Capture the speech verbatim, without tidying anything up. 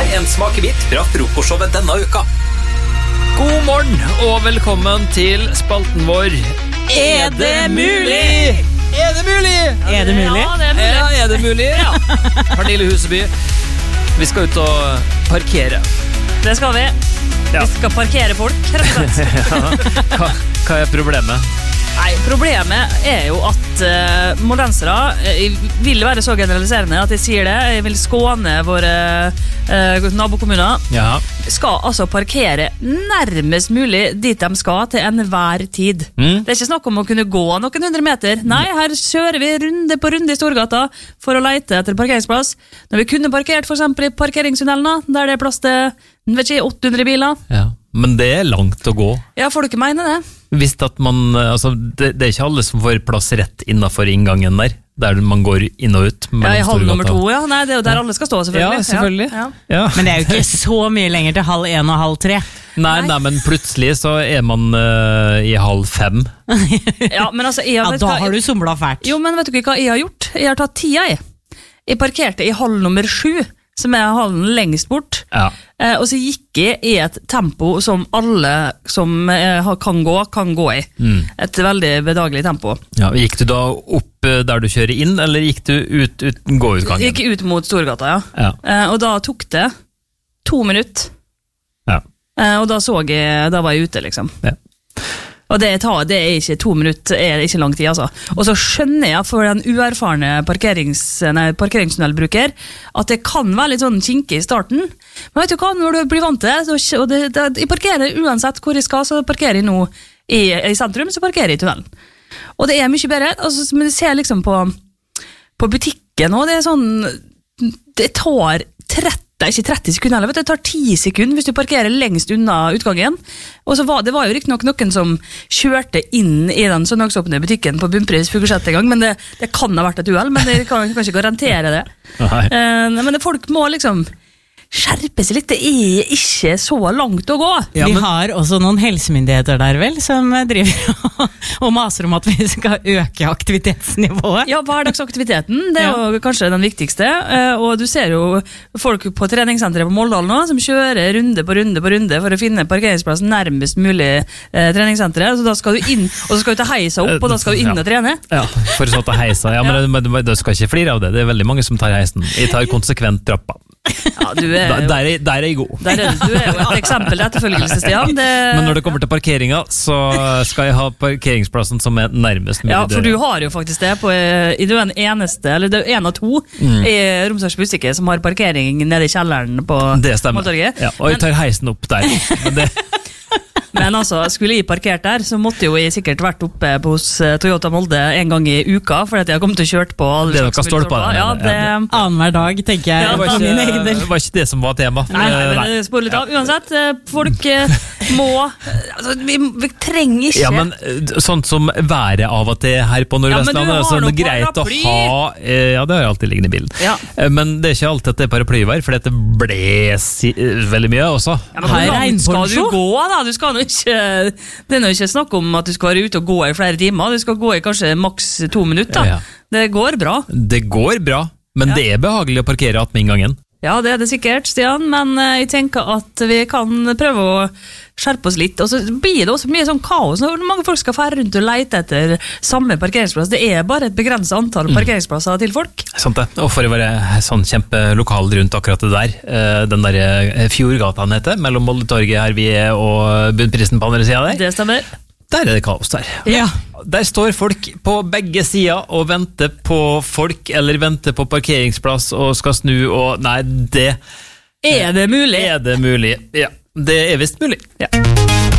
Her er en smakebit fra frokostshowet denne uka. God morgen og velkommen til spalten vår. Er det mulig? Er det mulig? Er det mulig? Ja, det er mulig. Ja, er det mulig? Ja. Pernille Huseby, vi skal ut og parkere. Det skal vi. Ja. Vi skal parkere folk, rett og slett. Ja. Hva, hva er problemet? Nei, problemet er jo at uh, moldensere uh, vil være så generaliserende at jeg sier det. Jeg vil skåne våre uh, nabokommuner. Ja. Skal altså parkere nærmest mulig dit de skal til enhver tid. Mm. Det er ikke snakk om å kunne gå noen hundre meter. Nei, her kjører vi runde på runde i Storgata for å lete etter parkeringsplass. Når vi kunne parkert for eksempel i parkeringstunnelene, der det er plass til vet ikke, åtte hundre biler. Ja. Men det er langt å gå. Ja, får du ikke mene det? Hvis at man, altså, det, det er ikke alle som får plass rett innenfor inngangen der, der man går inn og ut. Ja, i halv nummer to, ja. Nei, det er jo der alle skal stå, selvfølgelig. Ja, selvfølgelig. Ja. Ja. Men det er jo ikke så mye lenger til halv en og halv tre. Nei, nei, men plutselig så er man uh, i halv fem. Ja, men altså, jeg, Ja, vet da hva, har du somlet fælt. Jo, men vet du ikke hva jeg har gjort? Jeg har tatt tida, jeg. Jeg parkerte i halv nummer sju, som er hallen lengst bort. Ja. Eh, og så gikk jeg i et tempo som alle som eh, kan gå, kan gå i. Mm. Et veldig bedagelig tempo. Ja, gikk du da opp uh, der du kjører inn, eller gikk du ut, ut gåutgangen? Jeg gikk ut mot Storgata, ja. Ja. Eh, og da tok det to minutter. Ja. Eh, og da så jeg, da var jeg ute, liksom. Ja. Og det, tar, det er ikke to minutter, er ikke lang tid, altså. Og så skjønner jeg for den uerfarne parkerings, nei, parkeringstunnelbruker at det kan være litt sånn kinkig i starten. Men vet du hva, når du blir vant til det, så, og det, det, jeg parkerer uansett hvor jeg skal, så parkerer jeg nå i, i sentrum, så parkerer jeg i tunnelen. Og det er mye bedre, altså, men jeg ser liksom på, på butikken, og det er sånn, det tar tretti, ikke tretti sekunder, eller vet du, det tar ti sekunder hvis du parkerer lengst unna utgangen. Og så var det var jo riktig nok noen som kjørte inn i den søndagsåpne butikken på bunnpris Fuglesett en gang, men det, det kan ha vært et uhell, men jeg kan, kan ikke garantere det. Nei. Uh, men det, folk må liksom skjerpe seg litt, det er ikke så langt å gå. Ja, Vi men- har også noen helsemyndigheter der vel, som driver og, og maser om at vi skal øke aktivitetsnivået. Ja, hverdagsaktiviteten, det er jo kanskje den viktigste, uh, og du ser jo folk på treningssenteret på Moldal nå, som kjører runde på runde på runde for å finne parkeringsplassen nærmest mulig uh, treningssenteret, så da skal du inn, og så skal du ta heisa opp, og da skal du inn og trene. Ja, for så ta heisa. Ja, men det, det, det skal ikke flire av det. Det er veldig mange som tar heisen. Jeg tar konsekvent trappa. Ja, du er Da, jo, der, er, der er jeg god. der er, du er jo et eksempel til etterfølgelse, Stian. Det, Men når det kommer til parkeringa, så skal jeg ha parkeringsplassen som er nærmest mulig ja, for du døra. har jo faktisk det på, i du er den eneste, eller det er en av to Mm. i Romsdals Bustikke som har parkering nede i kjelleren på Det stemmer. Måltorget. Ja, og jeg tar heisen opp der. Men det, Men altså, skulle jeg parkert der, så måtte jo jeg sikkert vært oppe hos eh, Toyota Molde en gang i uka, for at jeg har kommet til å kjørt på alle Det er slags noe stolper stolper. der, Ja, ja. det, Annenhver dag, tenker jeg, Ja, det, var for min egen ikke, del. det var ikke det som var tema. nei, nei, Eh, men det sporer litt av. Uansett, eh, folk eh, må altså, vi, vi trenger ikke Ja, men eh, sånt som været av at det er her på Ja, men du Nordvestlandet, har så er det noe greit å paraply. ha eh, Ja, det har jeg alltid liggende i bilen. Ja. Eh, Men det er ikke alltid at det er paraplyvær, for det blåser eh, veldig mye også. Ja, men Her hvor er langt skal du regnponcho. gå, da? Du skal nå ikke, det er nå ikke snakk om at du skal være ute og gå i flere timer. Du skal gå i kanskje maks to minutter. Ja. Det går bra. Det går bra, men Ja. det er behagelig å parkere attmed inngangen. Ja, det er det sikkert, Stian, men eh, jeg tenker at vi kan prøve å skjerpe oss litt. Og så blir det også mye sånn kaos når mange folk skal fære rundt og lete etter samme parkeringsplass. Det er bare et begrenset antall parkeringsplasser til folk. Sant det. Og for å være sånn kjempelokal rundt akkurat det der, eh, den der eh, Fjordgata han heter, mellom Moldetorget her vi er og Bunnprisen på andre siden der, Det stemmer. der er det kaos der. Ja. Der står folk på begge sider og venter på folk, eller venter på parkeringsplass og skal snu, og nei, det Er det mulig? er det mulig. Ja, det er visst mulig. Ja.